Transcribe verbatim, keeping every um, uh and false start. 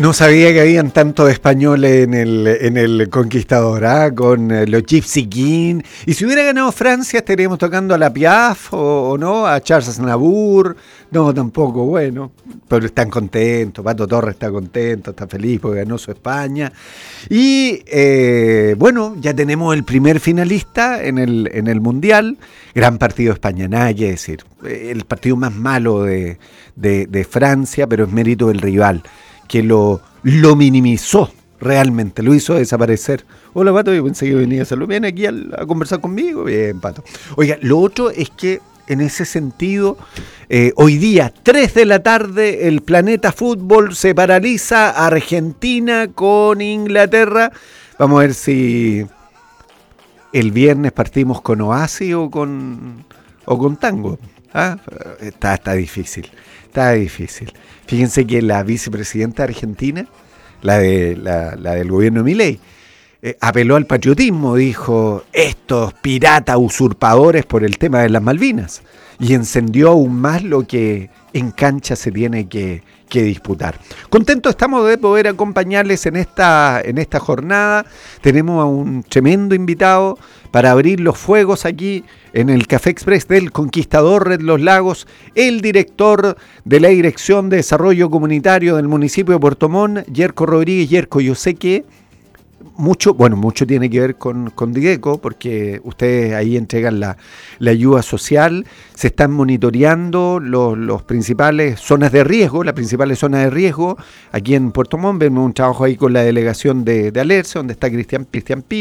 No sabía que habían tantos españoles en el, en el Conquistador, ¿ah? Con eh, los Gypsy King. Y si hubiera ganado Francia, estaríamos tocando a la Piaf o, o no, a Charles Aznavour. No, tampoco, bueno. Pero están contentos, Pato Torres está contento, está feliz porque ganó su España. Y eh, bueno, ya tenemos el primer finalista en el, en el Mundial. Gran partido de España, nada que decir. El partido más malo de, de, de Francia, pero es mérito del rival, que lo, lo minimizó realmente, lo hizo desaparecer. Hola, Pato, yo pensé que venía a hacerlo. Viene aquí a, a conversar conmigo. Bien, Pato. Oiga, lo otro es que en ese sentido, eh, hoy día, tres de la tarde, el Planeta Fútbol se paraliza, Argentina con Inglaterra. Vamos a ver si el viernes partimos con Oasis o con, o con Tango. ¿Ah? Está, está difícil, está difícil. Fíjense que la vicepresidenta argentina, la, de, la, la del gobierno de Milei, eh, apeló al patriotismo, dijo, estos piratas usurpadores por el tema de las Malvinas, y encendió aún más lo que en cancha se tiene que, que disputar. Contentos estamos de poder acompañarles en esta, en esta jornada. Tenemos a un tremendo invitado para abrir los fuegos aquí en el Café Express del Conquistador Red Los Lagos, el director de la Dirección de Desarrollo Comunitario del municipio de Puerto Montt, Yerko Rodríguez. Yerko, yo sé que mucho, bueno, mucho tiene que ver con, con Digeco, porque ustedes ahí entregan la, la ayuda social, se están monitoreando los, los principales zonas de riesgo, las principales zonas de riesgo aquí en Puerto Montt. Vemos un trabajo ahí con la delegación de, de Alerce, donde está Cristian Cristian Pi.